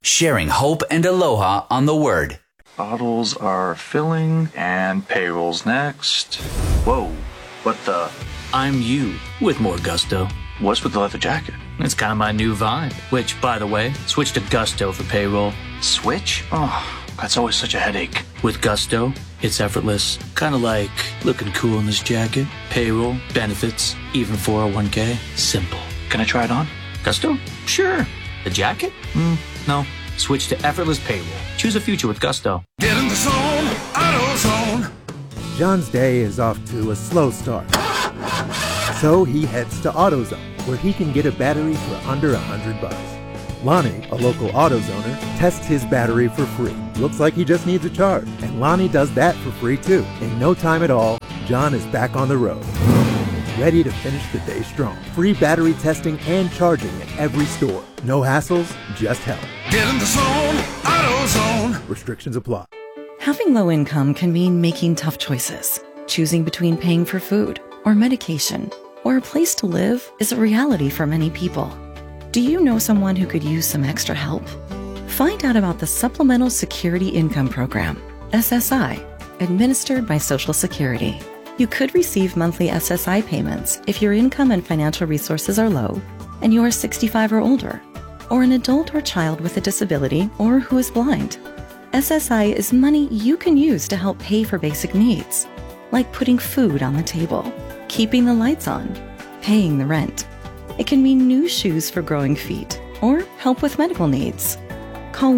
sharing hope and aloha on the Word. Bottles are filling and payroll's next. Whoa, what the? I'm you with more gusto. What's with the leather jacket? It's kind of my new vibe, which, by the way, switch to Gusto for payroll. Switch? Oh, that's always such a headache. With Gusto, it's effortless. Kind of like looking cool in this jacket. Payroll, benefits, even 401k. Simple. Can I try it on? Gusto? Sure. The jacket? No. Switch to effortless payroll. Choose a future with Gusto. Get in the zone, AutoZone. John's day is off to a slow start. So he heads to AutoZone, where he can get a battery for under $100. Lonnie, a local AutoZoner, tests his battery for free. Looks like he just needs a charge. And Lonnie does that for free too. In no time at all, John is back on the road, ready to finish the day strong. Free battery testing and charging at every store. No hassles, just help. Get in the zone, AutoZone. Restrictions apply. Having low income can mean making tough choices. Choosing between paying for food or medication or a place to live is a reality for many people. Do you know someone who could use some extra help? Find out about the Supplemental Security Income Program, SSI, administered by Social Security. You could receive monthly SSI payments if your income and financial resources are low and you are 65 or older, or an adult or child with a disability or who is blind. SSI is money you can use to help pay for basic needs, like putting food on the table, keeping the lights on, paying the rent. It can mean new shoes for growing feet or help with medical needs. Call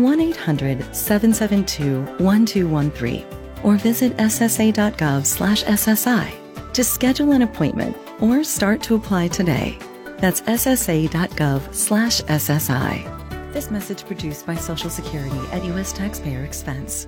1-800-772-1213 or visit ssa.gov/SSI to schedule an appointment or start to apply today. That's ssa.gov/SSI. This message produced by Social Security at U.S. taxpayer expense.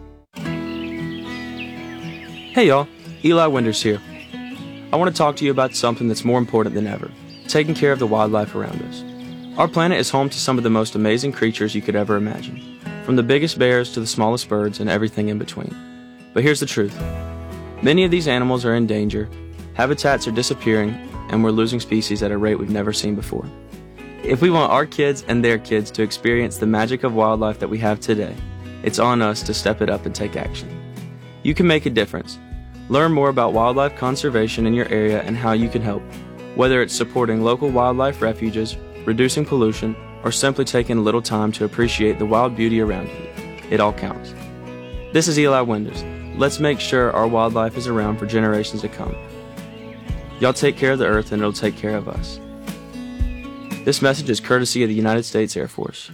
Hey y'all, Eli Winders here. I want to talk to you about something that's more important than ever, taking care of the wildlife around us. Our planet is home to some of the most amazing creatures you could ever imagine, from the biggest bears to the smallest birds and everything in between. But here's the truth. Many of these animals are in danger, habitats are disappearing, and we're losing species at a rate we've never seen before. If we want our kids and their kids to experience the magic of wildlife that we have today, it's on us to step it up and take action. You can make a difference. Learn more about wildlife conservation in your area and how you can help, whether it's supporting local wildlife refuges, reducing pollution, or simply taking a little time to appreciate the wild beauty around you. It all counts. This is Eli Winders. Let's make sure our wildlife is around for generations to come. Y'all take care of the earth and it'll take care of us. This message is courtesy of the United States Air Force.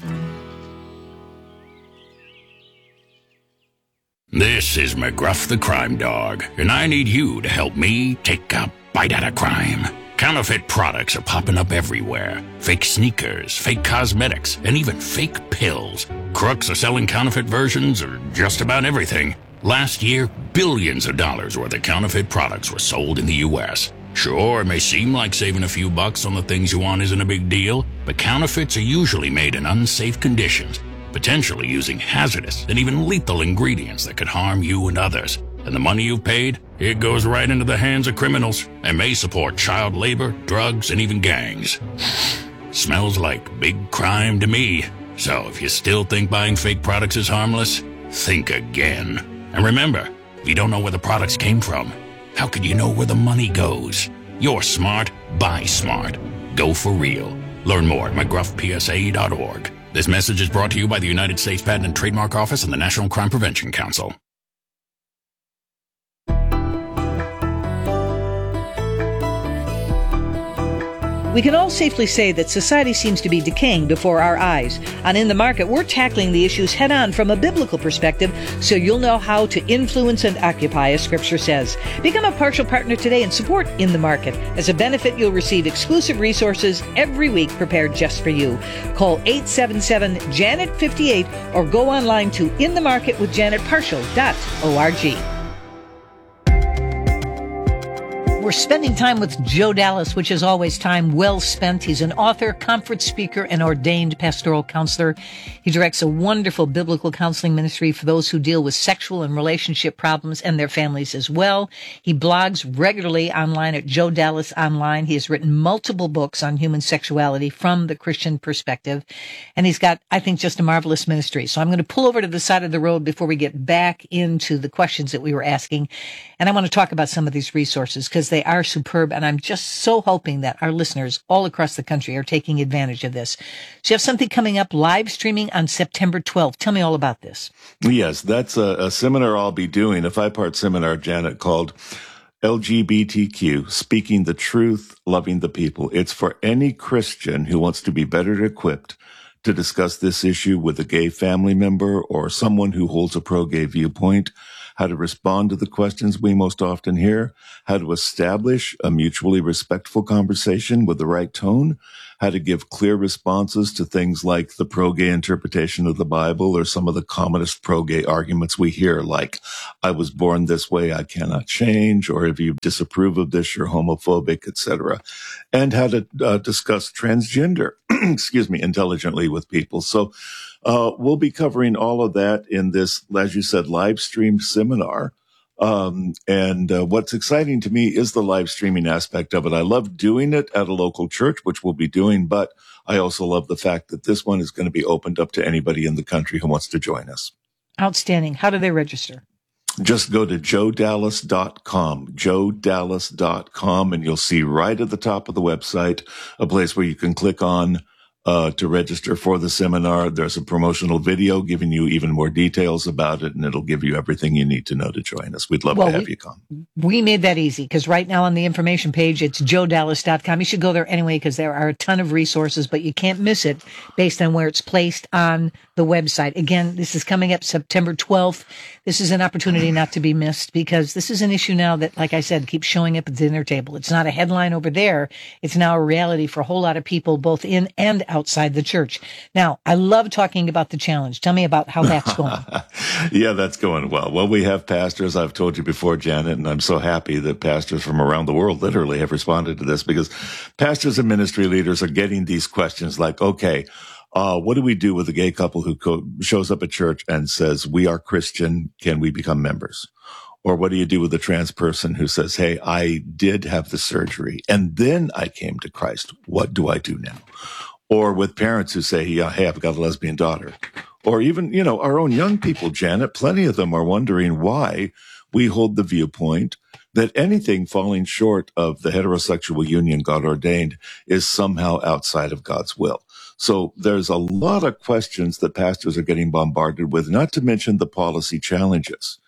This is McGruff the Crime Dog, and I need you to help me take a bite out of crime. Counterfeit products are popping up everywhere. Fake sneakers, fake cosmetics, and even fake pills. Crooks are selling counterfeit versions of just about everything. Last year, billions of dollars worth of counterfeit products were sold in the U.S. Sure, it may seem like saving a few bucks on the things you want isn't a big deal, but counterfeits are usually made in unsafe conditions, potentially using hazardous and even lethal ingredients that could harm you and others. And the money you've paid, it goes right into the hands of criminals and may support child labor, drugs, and even gangs. Smells like big crime to me. So if you still think buying fake products is harmless, think again. And remember, if you don't know where the products came from, how could you know where the money goes? You're smart, buy smart. Go for real. Learn more at mcgruffpsa.org. This message is brought to you by the United States Patent and Trademark Office and the National Crime Prevention Council. We can all safely say that society seems to be decaying before our eyes. On In the Market, we're tackling the issues head-on from a biblical perspective so you'll know how to influence and occupy, as Scripture says. Become a partial partner today and support In the Market. As a benefit, you'll receive exclusive resources every week prepared just for you. Call 877-JANET-58 or go online to inthemarketwithjanetpartial.org. we're spending time with Joe Dallas, which is always time well spent. He's an author, conference speaker, and ordained pastoral counselor. He directs a wonderful biblical counseling ministry for those who deal with sexual and relationship problems and their families as well. He blogs regularly online at Joe Dallas Online. He has written multiple books on human sexuality from the Christian perspective. And he's got, I think, just a marvelous ministry. So I'm going to pull over to the side of the road before we get back into the questions that we were asking. And I want to talk about some of these resources because they are superb. And I'm just so hoping that our listeners all across the country are taking advantage of this. So you have something coming up, live streaming on September 12th. Tell me all about this. Yes, that's a seminar I'll be doing, a 5-part seminar, Janet, called LGBTQ, Speaking the Truth, Loving the People. It's for any Christian who wants to be better equipped to discuss this issue with a gay family member or someone who holds a pro-gay viewpoint, how to respond to the questions we most often hear, how to establish a mutually respectful conversation with the right tone, how to give clear responses to things like the pro-gay interpretation of the Bible or some of the commonest pro-gay arguments we hear, like, I was born this way, I cannot change, or if you disapprove of this, you're homophobic, etc. And how to discuss transgender, intelligently with people. So we'll be covering all of that in this, as you said, live streamed seminar. And what's exciting to me is the live streaming aspect of it. I love doing it at a local church, which we'll be doing, but I also love the fact that this one is going to be opened up to anybody in the country who wants to join us. Outstanding. How do they register? Just go to joedallas.com, joedallas.com, and you'll see right at the top of the website a place where you can click on to register for the seminar. There's a promotional video giving you even more details about it, and it'll give you everything you need to know to join us. We'd love to have you come. We made that easy because right now on the information page, it's joedallas.com. You should go there anyway because there are a ton of resources, but you can't miss it based on where it's placed on the website. Again, this is coming up September 12th. This is an opportunity not to be missed because this is an issue now that, like I said, keeps showing up at the dinner table. It's not a headline over there. It's now a reality for a whole lot of people, both in and outside the church. Now, I love talking about the challenge. Tell me about how that's going. Yeah, that's going well. Well, we have pastors, I've told you before, Janet, and I'm so happy that pastors from around the world literally have responded to this because pastors and ministry leaders are getting these questions like, okay, what do we do with a gay couple who shows up at church and says, we are Christian, can we become members? Or what do you do with a trans person who says, hey, I did have the surgery and then I came to Christ. What do I do now? Or with parents who say, yeah, hey, I've got a lesbian daughter. Or even, our own young people, Janet, plenty of them are wondering why we hold the viewpoint that anything falling short of the heterosexual union God ordained is somehow outside of God's will. So there's a lot of questions that pastors are getting bombarded with, not to mention the policy challenges.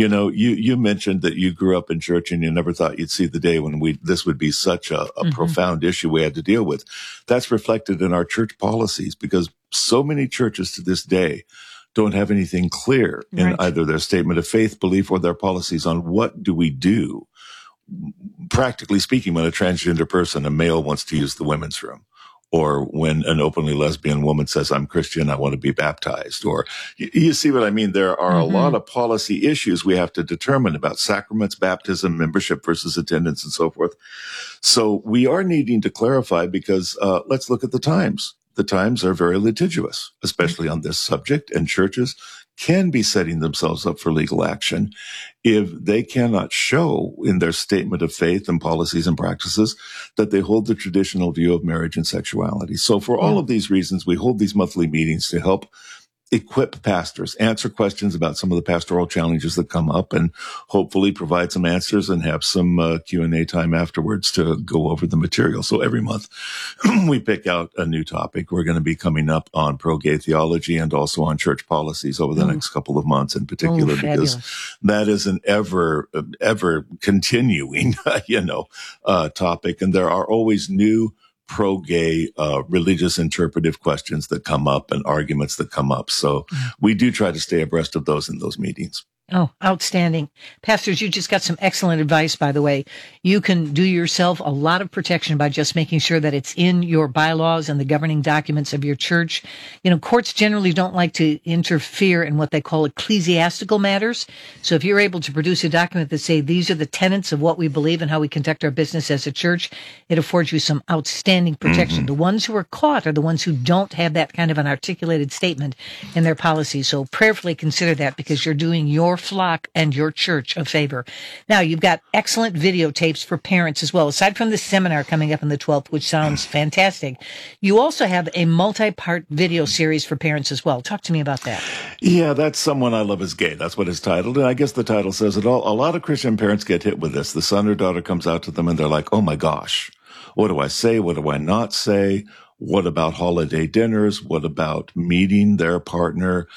You mentioned that you grew up in church and you never thought you'd see the day when this would be such a profound issue we had to deal with. That's reflected in our church policies because so many churches to this day don't have anything clear in either their statement of faith, belief, or their policies on what do we do, practically speaking, when a transgender person, a male, wants to use the women's room. Or when an openly lesbian woman says, I'm Christian, I want to be baptized. Or you see what I mean? There are a lot of policy issues we have to determine about sacraments, baptism, membership versus attendance, and so forth. So we are needing to clarify because let's look at the times. The times are very litigious, especially on this subject, and churches can be setting themselves up for legal action if they cannot show in their statement of faith and policies and practices that they hold the traditional view of marriage and sexuality. So for all of these reasons, we hold these monthly meetings to help equip pastors, answer questions about some of the pastoral challenges that come up, and hopefully provide some answers and have some Q&A time afterwards to go over the material. So every month we pick out a new topic. We're going to be coming up on pro-gay theology and also on church policies over the next couple of months in particular, because that is an ever continuing, topic. And there are always new pro-gay religious interpretive questions that come up and arguments that come up. So we do try to stay abreast of those in those meetings. Oh, outstanding. Pastors, you just got some excellent advice, by the way. You can do yourself a lot of protection by just making sure that it's in your bylaws and the governing documents of your church. You know, courts generally don't like to interfere in what they call ecclesiastical matters. So if you're able to produce a document that say these are the tenets of what we believe and how we conduct our business as a church, it affords you some outstanding protection. The ones who are caught are the ones who don't have that kind of an articulated statement in their policy. So prayerfully consider that, because you're doing your flock and your church a favor. Now, you've got excellent videotapes for parents as well. Aside from the seminar coming up on the 12th, which sounds fantastic, you also have a multi-part video series for parents as well. Talk to me about that. Yeah, that's Someone I Love Is Gay. That's what it's titled. And I guess the title says it all. A lot of Christian parents get hit with this. The son or daughter comes out to them and they're like, oh my gosh, what do I say? What do I not say? What about holiday dinners? What about meeting their partner?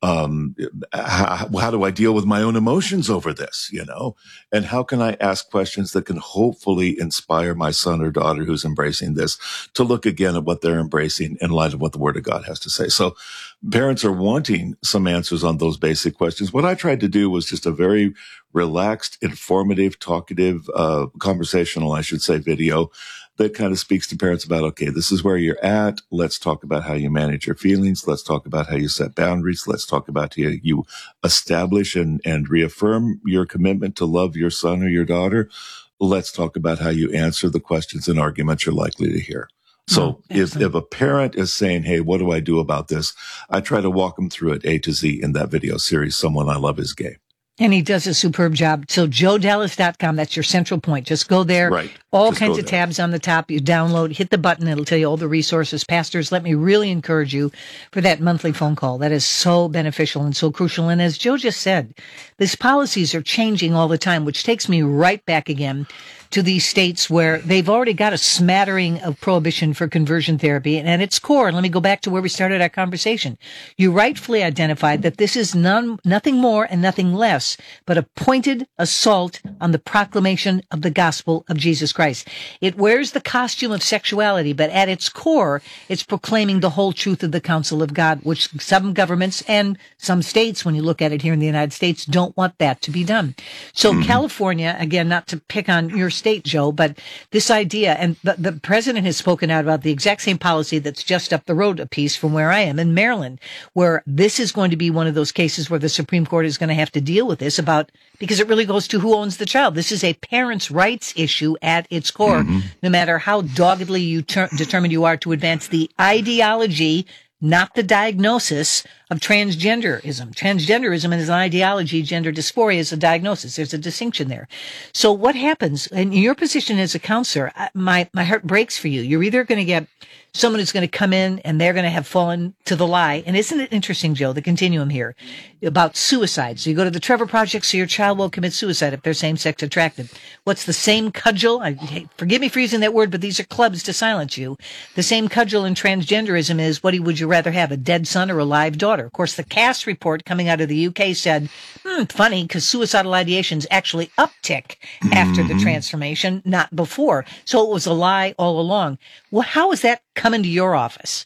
How do I deal with my own emotions over this, you know? And how can I ask questions that can hopefully inspire my son or daughter who's embracing this to look again at what they're embracing in light of what the Word of God has to say? So parents are wanting some answers on those basic questions. What I tried to do was just a very relaxed, informative, talkative, conversational, I should say, video that kind of speaks to parents about, okay, this is where you're at. Let's talk about how you manage your feelings. Let's talk about how you set boundaries. Let's talk about how you establish and reaffirm your commitment to love your son or your daughter. Let's talk about how you answer the questions and arguments you're likely to hear. So if a parent is saying, hey, what do I do about this? I try to walk them through it A to Z in that video series, Someone I Love Is Gay. And he does a superb job. So joedallas.com, that's your central point. Just go there. Right. All kinds of tabs on the top. You download, hit the button. It'll tell you all the resources. Pastors, let me really encourage you for that monthly phone call. That is so beneficial and so crucial. And as Joe just said, these policies are changing all the time, which takes me right back again to these states where they've already got a smattering of prohibition for conversion therapy. And at its core, let me go back to where we started our conversation. You rightfully identified that this is nothing more and nothing less but a pointed assault on the proclamation of the gospel of Jesus Christ. It wears the costume of sexuality, but at its core, it's proclaiming the whole truth of the counsel of God, which some governments and some states, when you look at it here in the United States, don't want that to be done. So California, again, not to pick on your state, Joe, but this idea, and the president has spoken out about the exact same policy that's just up the road a piece from where I am in Maryland, where this is going to be one of those cases where the Supreme Court is going to have to deal with this because it really goes to who owns the child. This is a parents' rights issue at its core, no matter how doggedly you determined you are to advance the ideology, not the diagnosis of transgenderism. Transgenderism is an ideology. Gender dysphoria is a diagnosis. There's a distinction there. So what happens in your position as a counselor? My heart breaks for you. You're either going to get someone who's going to come in and they're going to have fallen to the lie. And isn't it interesting, Joe, the continuum here about suicide? So you go to the Trevor Project, so your child will commit suicide if they're same-sex attracted. What's the same cudgel? Forgive me for using that word, but these are clubs to silence you. The same cudgel in transgenderism is, what would you rather have, a dead son or a live daughter? Of course, the Cass report coming out of the UK said, funny, because suicidal ideations actually uptick after the transformation, not before. So it was a lie all along. Well, how is that come into your office?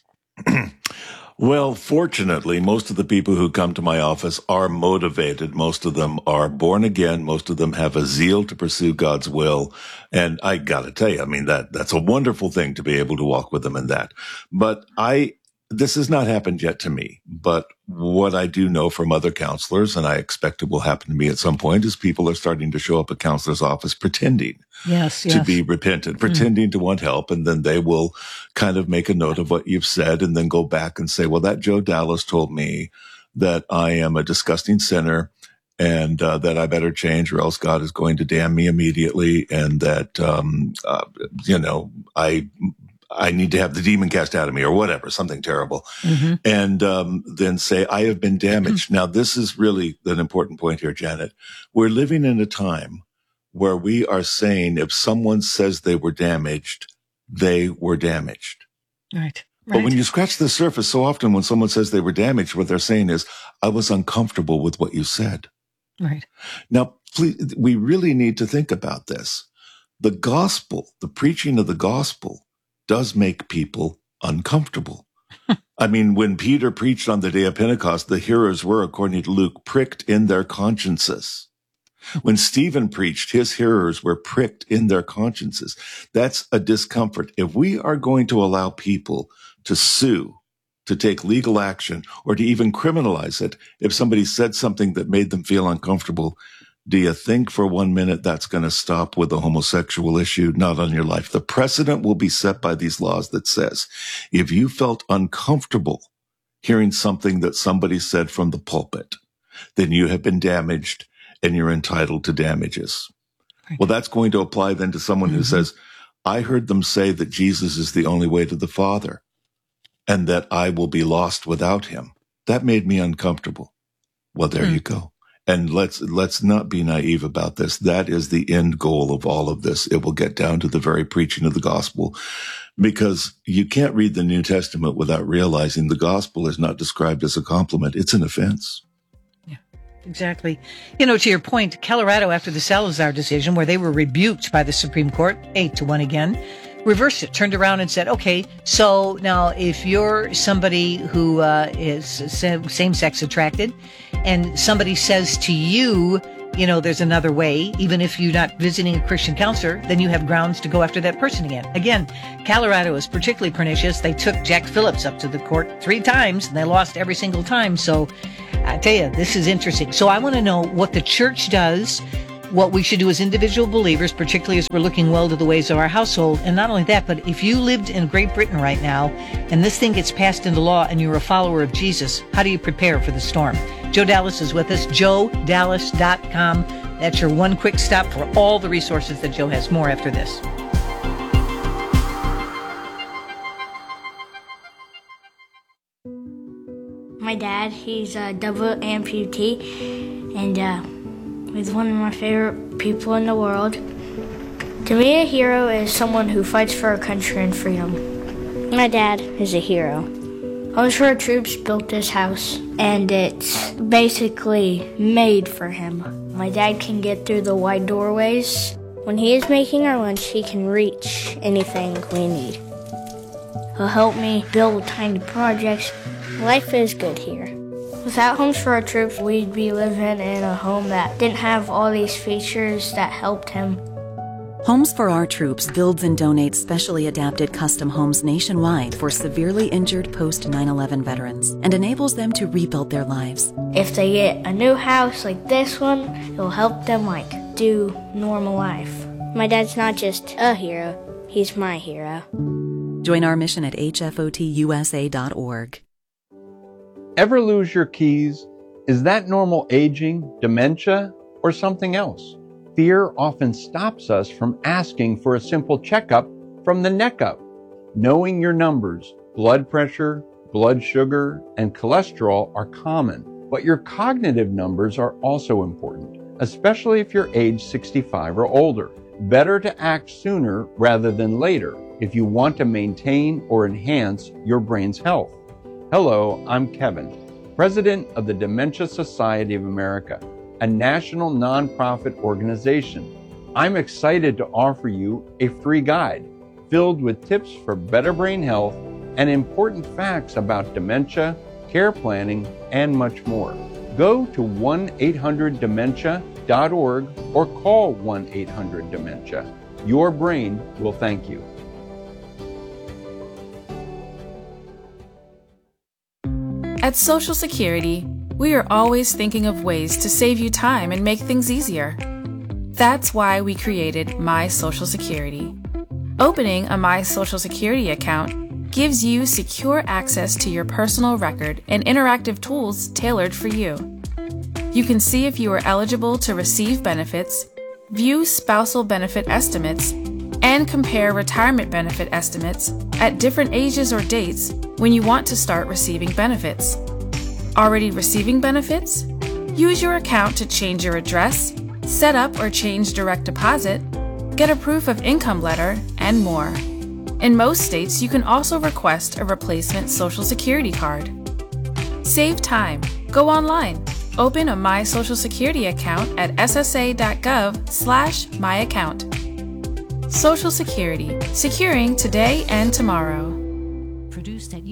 Well, fortunately, most of the people who come to my office are motivated. Most of them are born again. Most of them have a zeal to pursue God's will. And I got to tell you, I mean, that's a wonderful thing to be able to walk with them in that. But this has not happened yet to me, but what I do know from other counselors, and I expect it will happen to me at some point, is people are starting to show up at counselor's office pretending to be repentant, pretending to want help, and then they will kind of make a note of what you've said and then go back and say, well, that Joe Dallas told me that I am a disgusting sinner and that I better change or else God is going to damn me immediately, and that, I need to have the demon cast out of me or whatever, something terrible. And then say, I have been damaged. Now, this is really an important point here, Janet. We're living in a time where we are saying if someone says they were damaged, they were damaged. Right. But when you scratch the surface, so often when someone says they were damaged, what they're saying is, I was uncomfortable with what you said. Right. Now, please, we really need to think about this. The gospel, the preaching of the gospel, does make people uncomfortable. I mean, when Peter preached on the day of Pentecost, the hearers were, according to Luke, pricked in their consciences. When Stephen preached, his hearers were pricked in their consciences. That's a discomfort. If we are going to allow people to sue, to take legal action, or to even criminalize it, if somebody said something that made them feel uncomfortable, do you think for 1 minute that's going to stop with the homosexual issue? Not on your life. The precedent will be set by these laws that says, if you felt uncomfortable hearing something that somebody said from the pulpit, then you have been damaged and you're entitled to damages. Right. Well, that's going to apply then to someone who says, I heard them say that Jesus is the only way to the Father and that I will be lost without him. That made me uncomfortable. Well, there you go. And let's not be naive about this. That is the end goal of all of this. It will get down to the very preaching of the gospel, because you can't read the New Testament without realizing the gospel is not described as a compliment. It's an offense. Yeah, exactly. You know, to your point, Colorado, after the Salazar decision, where they were rebuked by the Supreme Court, 8-1 again, reversed it, turned around and said, okay, so now if you're somebody who is same-sex attracted and somebody says to you, you know, there's another way, even if you're not visiting a Christian counselor, then you have grounds to go after that person again. Again, Colorado is particularly pernicious. They took Jack Phillips up to the court 3 times and they lost every single time. So I tell you, this is interesting. So I want to know what the church does, what we should do as individual believers, particularly as we're looking well to the ways of our household. And not only that, but if you lived in Great Britain right now and this thing gets passed into law and you're a follower of Jesus, how do you prepare for the storm? Joe Dallas is with us, joedallas.com. That's your one quick stop for all the resources that Joe has. More after this. My dad, he's a double amputee, and he's one of my favorite people in the world. To me, a hero is someone who fights for our country and freedom. My dad is a hero. Homes for Our Troops built this house, and it's basically made for him. My dad can get through the wide doorways. When he is making our lunch, he can reach anything we need. He'll help me build tiny projects. Life is good here. Without Homes for Our Troops, we'd be living in a home that didn't have all these features that helped him. Homes for Our Troops builds and donates specially adapted custom homes nationwide for severely injured post-9/11 veterans and enables them to rebuild their lives. If they get a new house like this one, it'll help them do normal life. My dad's not just a hero, he's my hero. Join our mission at hfotusa.org. Ever lose your keys? Is that normal aging, dementia, or something else? Fear often stops us from asking for a simple checkup from the neck up. Knowing your numbers, blood pressure, blood sugar, and cholesterol are common, but your cognitive numbers are also important, especially if you're age 65 or older. Better to act sooner rather than later if you want to maintain or enhance your brain's health. Hello, I'm Kevin, President of the Dementia Society of America, a national nonprofit organization. I'm excited to offer you a free guide filled with tips for better brain health and important facts about dementia, care planning, and much more. Go to 1-800-DEMENTIA.org or call 1-800-DEMENTIA. Your brain will thank you. At Social Security, we are always thinking of ways to save you time and make things easier. That's why we created My Social Security. Opening a My Social Security account gives you secure access to your personal record and interactive tools tailored for you. You can see if you are eligible to receive benefits, view spousal benefit estimates, and compare retirement benefit estimates at different ages or dates when you want to start receiving benefits. Already receiving benefits? Use your account to change your address, set up or change direct deposit, get a proof of income letter, and more. In most states, you can also request a replacement Social Security card. Save time. Go online. Open a My Social Security account at ssa.gov/myaccount. Social Security, securing today and tomorrow. Produced at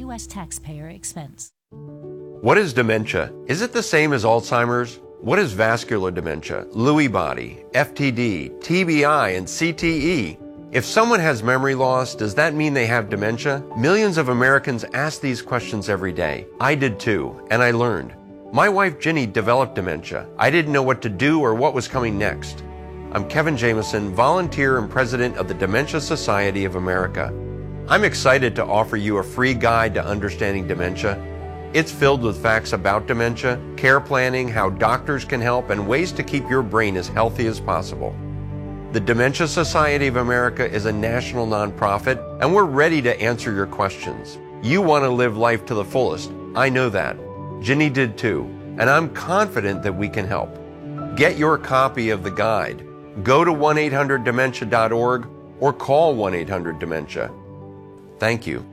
U.S. taxpayer expense. What is dementia? Is it the same as Alzheimer's? What is vascular dementia, Lewy body, FTD, TBI, and CTE? If someone has memory loss, does that mean they have dementia? Millions of Americans ask these questions every day. I did too, and I learned. My wife Ginny developed dementia. I didn't know what to do or what was coming next. I'm Kevin Jameson, volunteer and president of the Dementia Society of America. I'm excited to offer you a free guide to understanding dementia. It's filled with facts about dementia, care planning, how doctors can help, and ways to keep your brain as healthy as possible. The Dementia Society of America is a national nonprofit, and we're ready to answer your questions. You want to live life to the fullest. I know that. Ginny did too, and I'm confident that we can help. Get your copy of the guide. Go to 1-800-DEMENTIA.org or call 1-800-DEMENTIA. Thank you.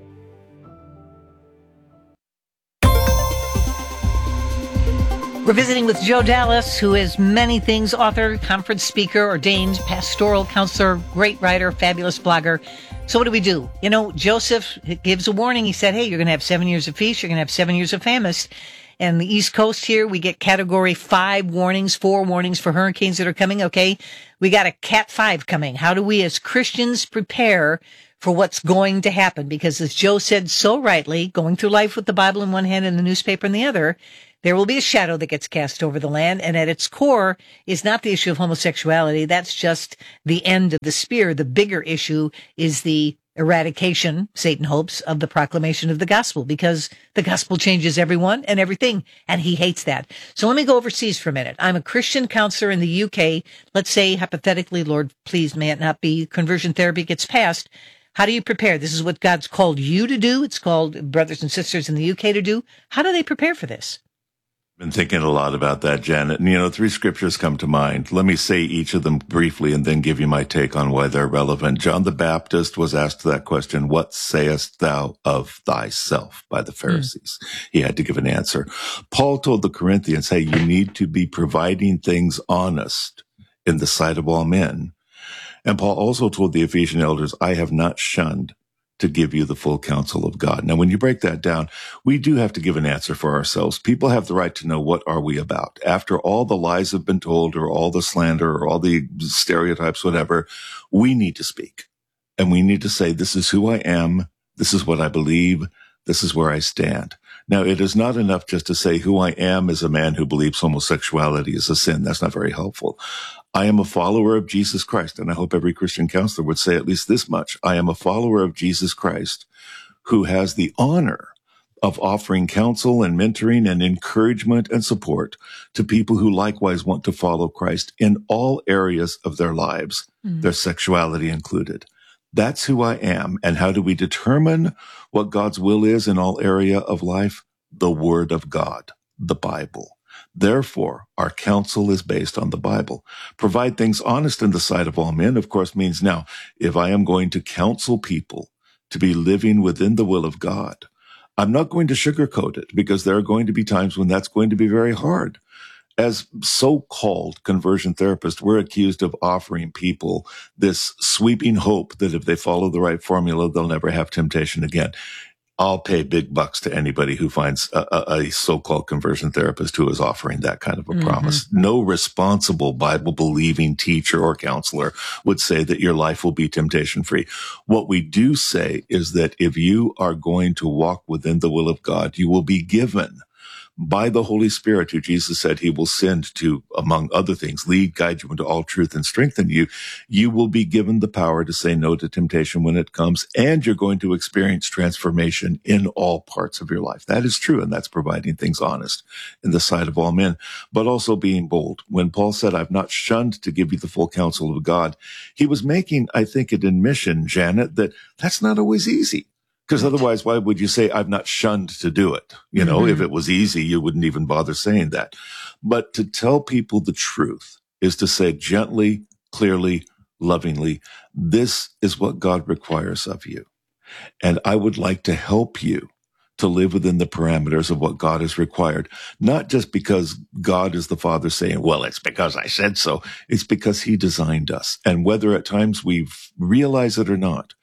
We're visiting with Joe Dallas, who is many things: author, conference speaker, ordained pastoral counselor, great writer, fabulous blogger. So what do we do? You know, Joseph gives a warning. He said, hey, you're going to have 7 years of feast. You're going to have 7 years of famine. And the East Coast here, we get category 5 warnings, 4 warnings for hurricanes that are coming. Okay. We got a Cat 5 coming. How do we as Christians prepare for what's going to happen? Because as Joe said so rightly, going through life with the Bible in one hand and the newspaper in the other, there will be a shadow that gets cast over the land, and at its core is not the issue of homosexuality. That's just the end of the spear. The bigger issue is the eradication, Satan hopes, of the proclamation of the gospel, because the gospel changes everyone and everything, and he hates that. So let me go overseas for a minute. I'm a Christian counselor in the UK. Let's say, hypothetically, Lord, please may it not be, conversion therapy gets passed. How do you prepare? This is what God's called you to do. It's called brothers and sisters in the UK to do. How do they prepare for this? Been thinking a lot about that, Janet. And, 3 scriptures come to mind. Let me say each of them briefly and then give you my take on why they're relevant. John the Baptist was asked that question, what sayest thou of thyself, by the Pharisees? He had to give an answer. Paul told the Corinthians, hey, you need to be providing things honest in the sight of all men. And Paul also told the Ephesian elders, I have not shunned to give you the full counsel of God. Now, when you break that down, we do have to give an answer for ourselves. People have the right to know, what are we about? After all the lies have been told, or all the slander, or all the stereotypes, whatever, we need to speak. And we need to say, this is who I am. This is what I believe. This is where I stand. Now, it is not enough just to say who I am as a man who believes homosexuality is a sin. That's not very helpful. I am a follower of Jesus Christ, and I hope every Christian counselor would say at least this much. I am a follower of Jesus Christ who has the honor of offering counsel and mentoring and encouragement and support to people who likewise want to follow Christ in all areas of their lives, their sexuality included. That's who I am. And how do we determine what God's will is in all area of life? The Word of God, the Bible. Therefore, our counsel is based on the Bible. Provide things honest in the sight of all men, of course, means now, if I am going to counsel people to be living within the will of God, I'm not going to sugarcoat it, because there are going to be times when that's going to be very hard. As so-called conversion therapists, we're accused of offering people this sweeping hope that if they follow the right formula, they'll never have temptation again. I'll pay big bucks to anybody who finds a so-called conversion therapist who is offering that kind of a promise. No responsible Bible-believing teacher or counselor would say that your life will be temptation-free. What we do say is that if you are going to walk within the will of God, you will be given by the Holy Spirit, who Jesus said he will send to, among other things, lead, guide you into all truth and strengthen you. You will be given the power to say no to temptation when it comes, and you're going to experience transformation in all parts of your life. That is true, and that's providing things honest in the sight of all men, but also being bold. When Paul said, I've not shunned to give you the full counsel of God, he was making, I think, an admission, Janet, that that's not always easy. Because otherwise, why would you say, I've not shunned to do it? If it was easy, you wouldn't even bother saying that. But to tell people the truth is to say gently, clearly, lovingly, this is what God requires of you. And I would like to help you to live within the parameters of what God has required. Not just because God is the Father saying, well, it's because I said so. It's because he designed us. And whether at times we realize it or not,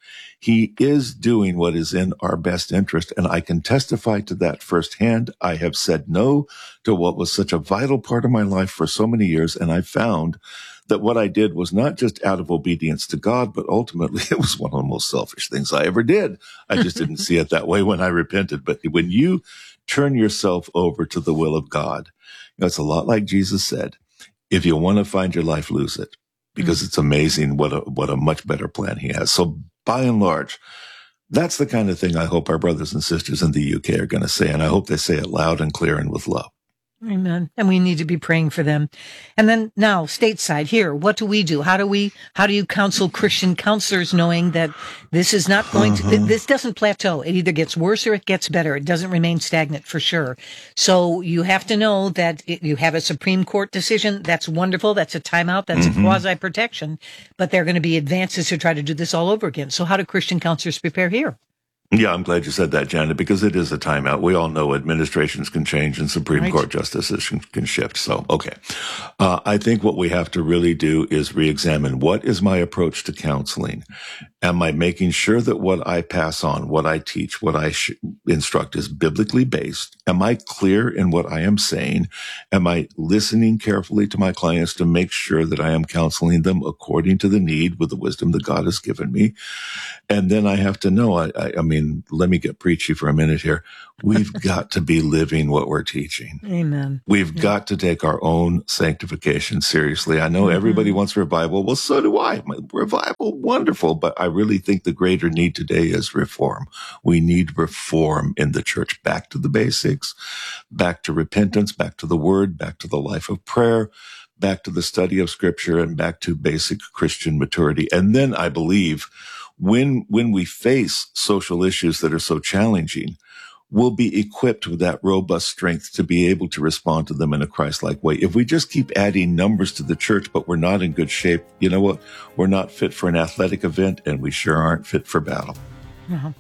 He is doing what is in our best interest, and I can testify to that firsthand. I have said no to what was such a vital part of my life for so many years, and I found that what I did was not just out of obedience to God, but ultimately it was one of the most selfish things I ever did. I just didn't see it that way when I repented. But when you turn yourself over to the will of God, it's a lot like Jesus said, if you want to find your life, lose it, because it's amazing what a much better plan he has. So by and large, that's the kind of thing I hope our brothers and sisters in the UK are going to say. And I hope they say it loud and clear and with love. Amen. And we need to be praying for them. And then now, stateside here, what do we do? How do you counsel Christian counselors knowing that this is not going to, this doesn't plateau. It either gets worse or it gets better. It doesn't remain stagnant for sure. So you have to know that you have a Supreme Court decision. That's wonderful. That's a timeout. That's a quasi-protection. But there are going to be advances to try to do this all over again. So how do Christian counselors prepare here? Yeah, I'm glad you said that, Janet, because it is a timeout. We all know administrations can change and Supreme Court justices can shift. So, okay. I think what we have to really do is reexamine what is my approach to counseling. Am I making sure that what I pass on, what I teach, what I instruct is biblically based? Am I clear in what I am saying? Am I listening carefully to my clients to make sure that I am counseling them according to the need with the wisdom that God has given me? And then I have to know, I mean, let me get preachy for a minute here. We've got to be living what we're teaching. Amen. We've got to take our own sanctification seriously. I know everybody wants revival. Well, so do I. Revival, wonderful. But I really think the greater need today is reform. We need reform in the church. Back to the basics, back to repentance, back to the word, back to the life of prayer, back to the study of scripture, and back to basic Christian maturity. And then I believe when we face social issues that are so challenging, we'll be equipped with that robust strength to be able to respond to them in a Christ-like way. If we just keep adding numbers to the church, but we're not in good shape, you know what? We're not fit for an athletic event, and we sure aren't fit for battle.